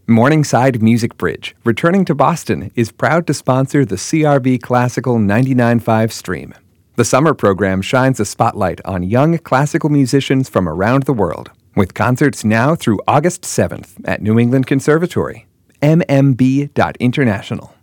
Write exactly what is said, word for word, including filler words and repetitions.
Morningside Music Bridge, returning to Boston, is proud to sponsor the C R B Classical ninety-nine point five stream. The summer program shines a spotlight on young classical musicians from around the world, with concerts now through August seventh at New England Conservatory. m m b dot international.